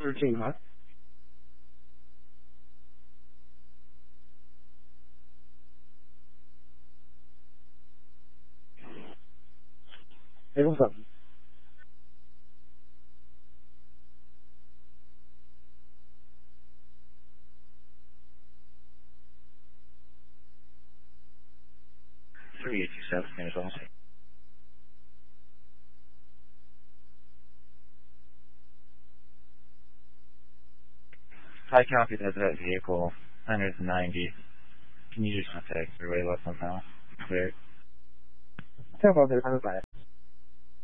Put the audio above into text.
13, huh? Hey, what's up? Three eight two seven. Here's all. I copied that vehicle. 190. Can you just contact everybody? Let them know. Clear. Tell about this. Bye.